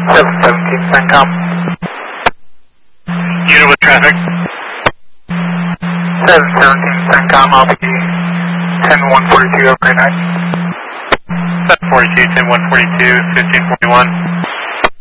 717 CENTCOM. Unit with traffic. 717 CENTCOM, I'll be 10-142 overnight. 742, 10-142, 1541.